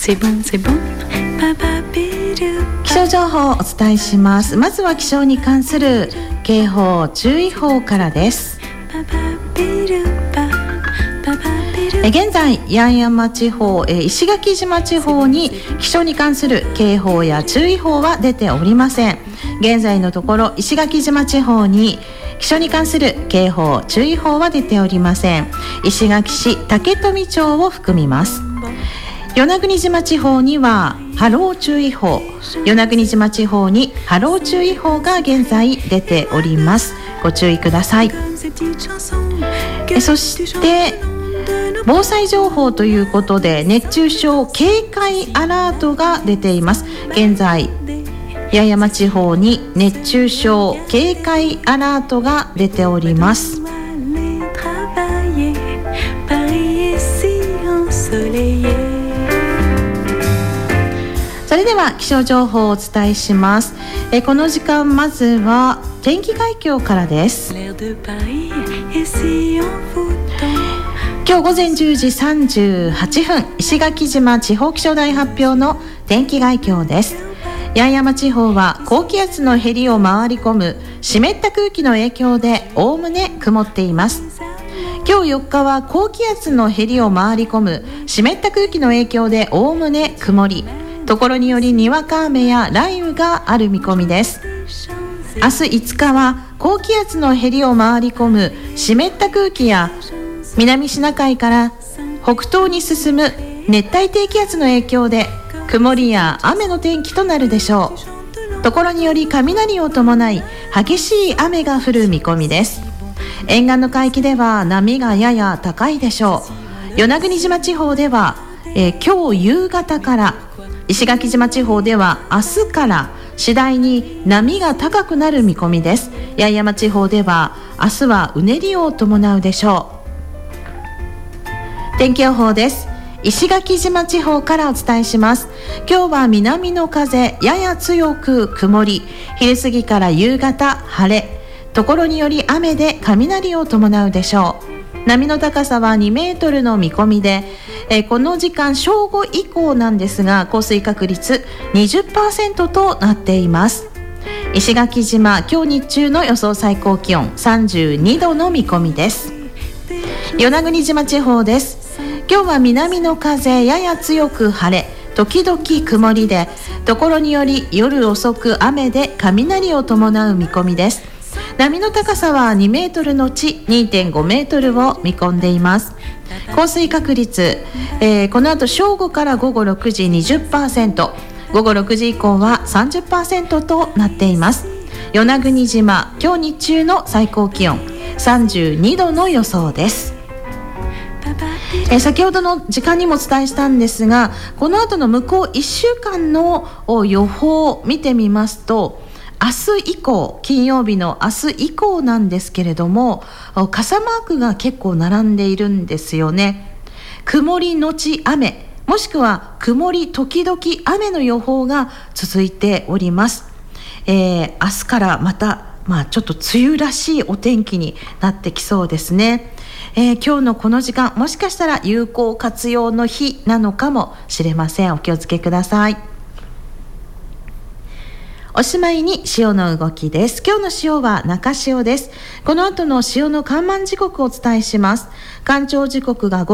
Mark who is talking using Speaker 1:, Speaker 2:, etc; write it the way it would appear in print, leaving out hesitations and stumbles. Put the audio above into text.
Speaker 1: C'est bon, c'est bon.
Speaker 2: 気象情報をお伝えします。まずは気象に関する警報注意報からです。現在八重山地方、石垣島地方に気象に関する警報や注意報は出ておりません。現在のところ石垣島地方に気象に関する警報注意報は出ておりません。石垣市竹富町を含みます。与那国島地方には波浪注意報、与那国島地方に波浪注意報が現在出ております。ご注意ください。そして防災情報ということで熱中症警戒アラートが出ています。現在八重山地方に熱中症警戒アラートが出ております。それでは気象情報をお伝えします。この時間まずは天気概況からです。今日午前10時38分石垣島地方気象台発表の天気概況です。八重山地方は高気圧のへりを回り込む湿った空気の影響でおおむね曇っています。今日4日は高気圧のへりを回り込む湿った空気の影響でおおむね曇り、ところによりにわか雨や雷雨がある見込みです。明日5日は高気圧のへりを回り込む湿った空気や南シナ海から北東に進む熱帯低気圧の影響で曇りや雨の天気となるでしょう。ところにより雷を伴い激しい雨が降る見込みです。沿岸の海域では波がやや高いでしょう。与那国島地方では、今日夕方から、石垣島地方では明日から次第に波が高くなる見込みです。八重山地方では明日はうねりを伴うでしょう。天気予報です。石垣島地方からお伝えします。今日は南の風やや強く曇り、昼過ぎから夕方晴れ、ところにより雨で雷を伴うでしょう。波の高さは2メートルの見込みで、この時間正午以降なんですが降水確率 20% となっています。石垣島今日日中の予想最高気温32度の見込みです。与那国島地方です。今日は南の風やや強く晴れ、時々曇りで、ところにより夜遅く雨で雷を伴う見込みです。波の高さは2メートルのち 2.5 メートルを見込んでいます。降水確率、この後正午から午後6時 20%、 午後6時以降は 30% となっています。与那国島今日日中の最高気温32度の予想です。先ほどの時間にもお伝えしたんですが、この後の向こう1週間の予報を見てみますと、明日以降、金曜日の明日以降なんですけれども、傘マークが結構並んでいるんですよね。曇りのち雨、もしくは曇り時々雨の予報が続いております。明日からまた、ちょっと梅雨らしいお天気になってきそうですね。今日のこの時間、もしかしたら有効活用の日なのかもしれません。お気をつけください。おしまいに潮の動きです。今日の潮は中潮です。この後の潮の干満時刻をお伝えします。干潮時刻が